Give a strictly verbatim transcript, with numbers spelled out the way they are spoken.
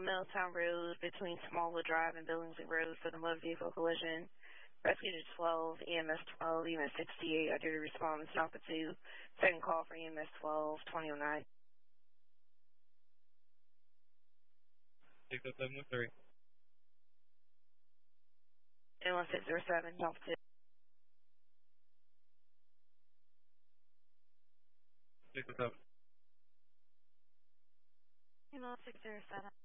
on Milltown Road between Smallwood Drive and Billingsley Road for the motor vehicle collision. Rescue to twelve, E M S twelve, E M S sixty-eight. I did respond to Alpha two. Second call for E M S twelve, twenty oh nine. six oh seven oh three. N one six zero seven, Alpha two. six oh seven. N one six zero seven.